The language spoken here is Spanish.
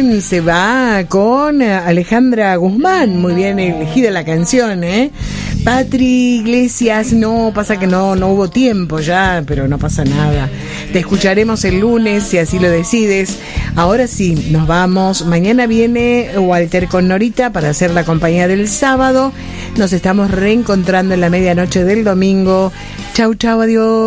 se va con Alejandra Guzmán. Muy bien elegida la canción, ¿eh? Patri Iglesias, no, pasa que no hubo tiempo ya, pero no pasa nada. Te escucharemos el lunes, si así lo decides. Ahora sí, nos vamos. Mañana viene Walter con Norita para hacer la compañía del sábado. Nos estamos reencontrando en la medianoche del domingo. Chau, chau, adiós.